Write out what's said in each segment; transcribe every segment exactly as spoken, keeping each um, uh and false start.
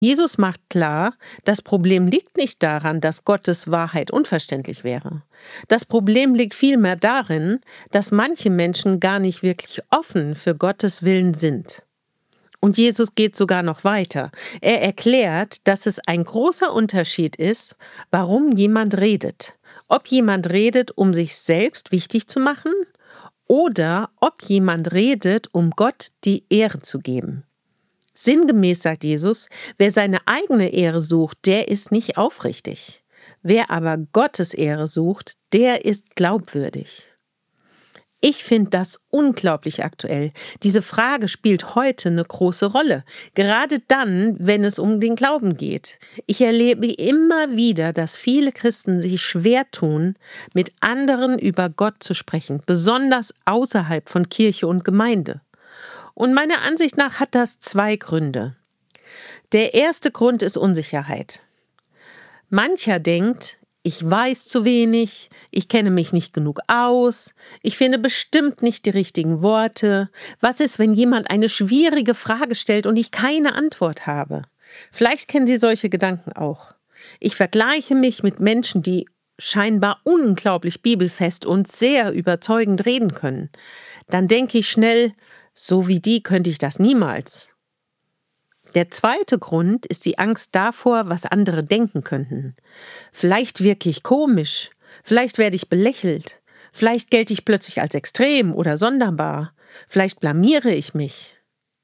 Jesus macht klar, das Problem liegt nicht daran, dass Gottes Wahrheit unverständlich wäre. Das Problem liegt vielmehr darin, dass manche Menschen gar nicht wirklich offen für Gottes Willen sind. Und Jesus geht sogar noch weiter. Er erklärt, dass es ein großer Unterschied ist, warum jemand redet. Ob jemand redet, um sich selbst wichtig zu machen, oder ob jemand redet, um Gott die Ehre zu geben. Sinngemäß sagt Jesus, wer seine eigene Ehre sucht, der ist nicht aufrichtig. Wer aber Gottes Ehre sucht, der ist glaubwürdig. Ich finde das unglaublich aktuell. Diese Frage spielt heute eine große Rolle, gerade dann, wenn es um den Glauben geht. Ich erlebe immer wieder, dass viele Christen sich schwer tun, mit anderen über Gott zu sprechen, besonders außerhalb von Kirche und Gemeinde. Und meiner Ansicht nach hat das zwei Gründe. Der erste Grund ist Unsicherheit. Mancher denkt, ich weiß zu wenig, ich kenne mich nicht genug aus, ich finde bestimmt nicht die richtigen Worte. Was ist, wenn jemand eine schwierige Frage stellt und ich keine Antwort habe? Vielleicht kennen Sie solche Gedanken auch. Ich vergleiche mich mit Menschen, die scheinbar unglaublich bibelfest und sehr überzeugend reden können. Dann denke ich schnell, so wie die könnte ich das niemals. Der zweite Grund ist die Angst davor, was andere denken könnten. Vielleicht wirke ich komisch, vielleicht werde ich belächelt, vielleicht gelte ich plötzlich als extrem oder sonderbar, vielleicht blamiere ich mich.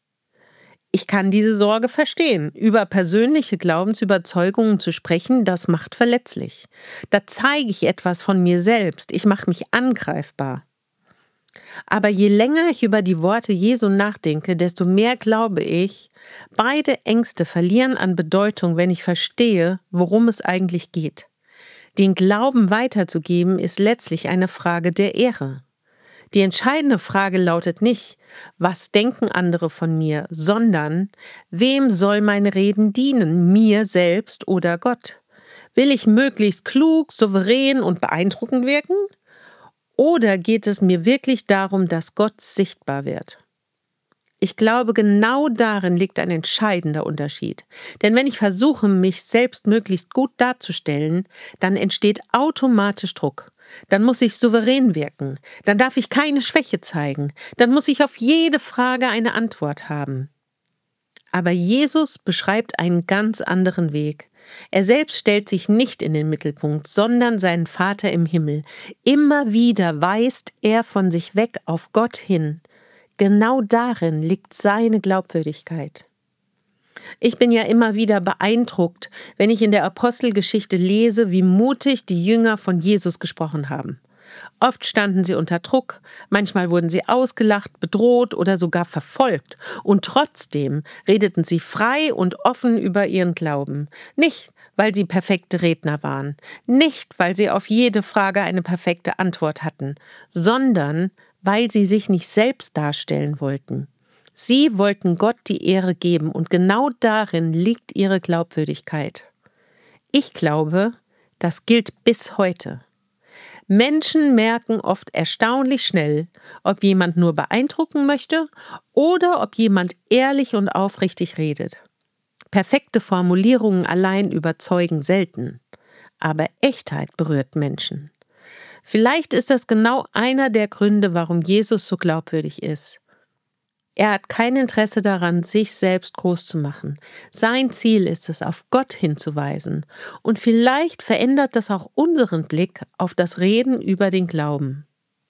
Ich kann diese Sorge verstehen. Über persönliche Glaubensüberzeugungen zu sprechen, das macht verletzlich. Da zeige ich etwas von mir selbst, ich mache mich angreifbar. Aber je länger ich über die Worte Jesu nachdenke, desto mehr glaube ich, beide Ängste verlieren an Bedeutung, wenn ich verstehe, worum es eigentlich geht. Den Glauben weiterzugeben ist letztlich eine Frage der Ehre. Die entscheidende Frage lautet nicht, was denken andere von mir, sondern wem soll meine Reden dienen, mir selbst oder Gott? Will ich möglichst klug, souverän und beeindruckend wirken? Oder geht es mir wirklich darum, dass Gott sichtbar wird? Ich glaube, genau darin liegt ein entscheidender Unterschied. Denn wenn ich versuche, mich selbst möglichst gut darzustellen, dann entsteht automatisch Druck. Dann muss ich souverän wirken. Dann darf ich keine Schwäche zeigen. Dann muss ich auf jede Frage eine Antwort haben. Aber Jesus beschreibt einen ganz anderen Weg. Er selbst stellt sich nicht in den Mittelpunkt, sondern seinen Vater im Himmel. Immer wieder weist er von sich weg auf Gott hin. Genau darin liegt seine Glaubwürdigkeit. Ich bin ja immer wieder beeindruckt, wenn ich in der Apostelgeschichte lese, wie mutig die Jünger von Jesus gesprochen haben. Oft standen sie unter Druck, manchmal wurden sie ausgelacht, bedroht oder sogar verfolgt. Und trotzdem redeten sie frei und offen über ihren Glauben. Nicht, weil sie perfekte Redner waren, nicht, weil sie auf jede Frage eine perfekte Antwort hatten, sondern weil sie sich nicht selbst darstellen wollten. Sie wollten Gott die Ehre geben und genau darin liegt ihre Glaubwürdigkeit. Ich glaube, das gilt bis heute. Menschen merken oft erstaunlich schnell, ob jemand nur beeindrucken möchte oder ob jemand ehrlich und aufrichtig redet. Perfekte Formulierungen allein überzeugen selten, aber Echtheit berührt Menschen. Vielleicht ist das genau einer der Gründe, warum Jesus so glaubwürdig ist. Er hat kein Interesse daran, sich selbst groß zu machen. Sein Ziel ist es, auf Gott hinzuweisen. Und vielleicht verändert das auch unseren Blick auf das Reden über den Glauben.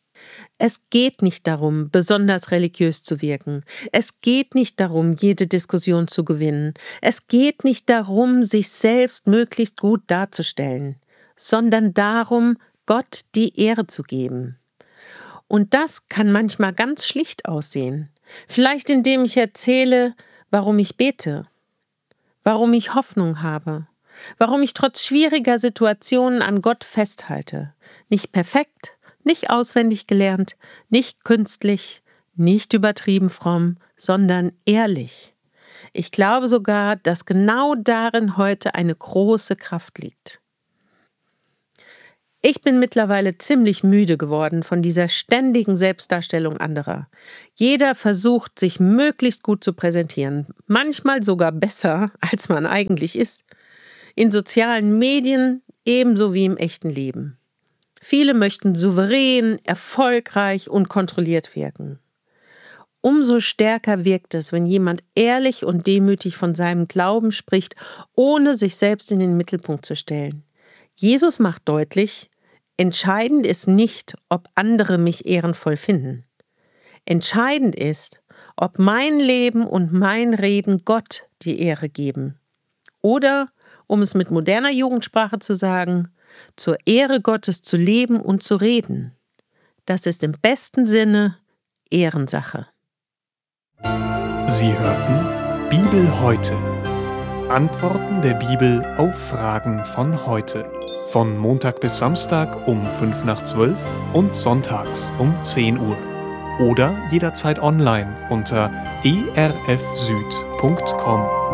Es geht nicht darum, besonders religiös zu wirken. Es geht nicht darum, jede Diskussion zu gewinnen. Es geht nicht darum, sich selbst möglichst gut darzustellen, sondern darum, Gott die Ehre zu geben. Und das kann manchmal ganz schlicht aussehen. Vielleicht indem ich erzähle, warum ich bete, warum ich Hoffnung habe, warum ich trotz schwieriger Situationen an Gott festhalte. Nicht perfekt, nicht auswendig gelernt, nicht künstlich, nicht übertrieben fromm, sondern ehrlich. Ich glaube sogar, dass genau darin heute eine große Kraft liegt. Ich bin mittlerweile ziemlich müde geworden von dieser ständigen Selbstdarstellung anderer. Jeder versucht, sich möglichst gut zu präsentieren, manchmal sogar besser, als man eigentlich ist. In sozialen Medien ebenso wie im echten Leben. Viele möchten souverän, erfolgreich und kontrolliert wirken. Umso stärker wirkt es, wenn jemand ehrlich und demütig von seinem Glauben spricht, ohne sich selbst in den Mittelpunkt zu stellen. Jesus macht deutlich, entscheidend ist nicht, ob andere mich ehrenvoll finden. Entscheidend ist, ob mein Leben und mein Reden Gott die Ehre geben. Oder, um es mit moderner Jugendsprache zu sagen, zur Ehre Gottes zu leben und zu reden. Das ist im besten Sinne Ehrensache. Sie hörten Bibel heute. Antworten der Bibel auf Fragen von heute. Von Montag bis Samstag um fünf nach zwölf und sonntags um zehn Uhr. Oder jederzeit online unter e r f süd punkt com.